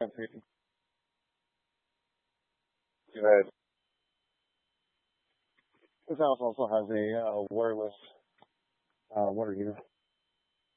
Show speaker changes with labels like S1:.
S1: Go ahead. This house also has a wireless water heater.